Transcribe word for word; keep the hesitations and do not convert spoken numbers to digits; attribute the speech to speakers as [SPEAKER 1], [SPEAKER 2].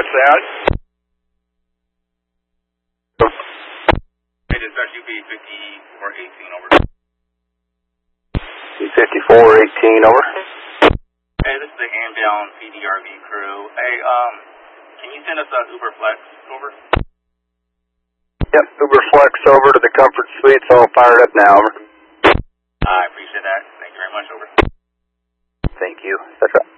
[SPEAKER 1] What's that?
[SPEAKER 2] Hey, dispatch U P fifty-four eighteen, over.
[SPEAKER 3] fifty-four eighteen, over.
[SPEAKER 2] Hey, this is the hand-down P D R V crew. Hey, um, can you send us a Uber Flex, over?
[SPEAKER 3] Yep, Uber Flex over to the Comfort Suites, all fired up now, over.
[SPEAKER 2] I appreciate that. Thank you very much, over.
[SPEAKER 3] Thank you. That's right.